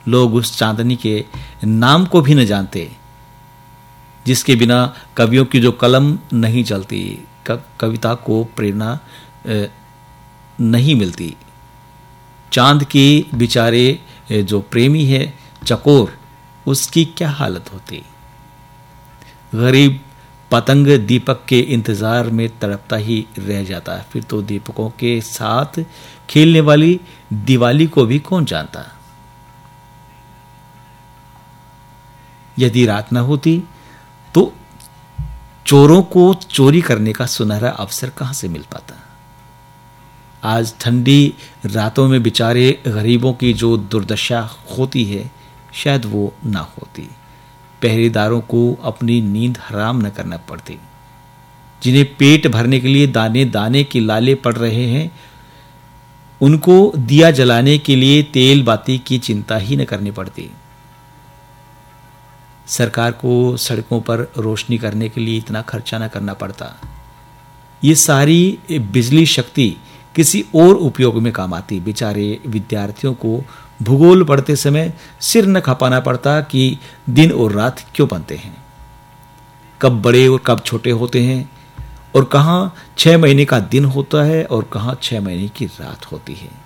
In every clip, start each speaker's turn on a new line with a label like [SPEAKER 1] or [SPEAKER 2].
[SPEAKER 1] लोग उस चांदनी के नाम को भी न जानते, जिसके बिना कवियों की जो कलम नहीं चलती, कविता को प्रेरणा नहीं मिलती। चांद के बेचारे जो प्रेमी है चकोर, उसकी क्या हालत होती। गरीब पतंग दीपक के इंतजार में तड़पता ही रह जाता। फिर तो दीपकों के साथ खेलने वाली दिवाली को भी कौन जानता। यदि रात न होती तो चोरों को चोरी करने का सुनहरा अवसर कहां से मिल पाता। आज ठंडी रातों में बेचारे गरीबों की जो दुर्दशा होती है, शायद वो ना होती। पहरेदारों को अपनी नींद हराम न करना पड़ती। जिन्हें पेट भरने के लिए दाने दाने के लाले पड़ रहे हैं, उनको दिया जलाने के लिए तेल बाती की चिंता ही न करनी पड़ती। सरकार को सड़कों पर रोशनी करने के लिए इतना खर्चा न करना पड़ता। ये सारी बिजली शक्ति किसी और उपयोग में काम आती। बेचारे विद्यार्थियों को भूगोल पढ़ते समय सिर न खपाना पड़ता कि दिन और रात क्यों बनते हैं, कब बड़े और कब छोटे होते हैं, और कहां 6 महीने का दिन होता है और कहां 6 महीने की रात होती है।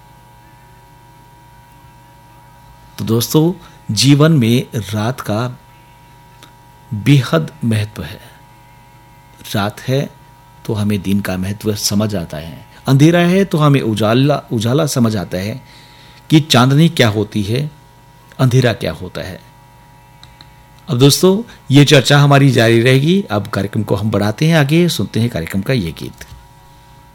[SPEAKER 1] तो दोस्तों, जीवन में रात का बेहद महत्व है। रात है तो हमें दिन का महत्व समझ आता है, अंधेरा है तो हमें उजाला समझ आता है कि चांदनी क्या होती है, अंधेरा क्या होता है। अब दोस्तों, ये चर्चा हमारी जारी रहेगी। अब कार्यक्रम को हम बढ़ाते हैं आगे, सुनते हैं कार्यक्रम का ये गीत।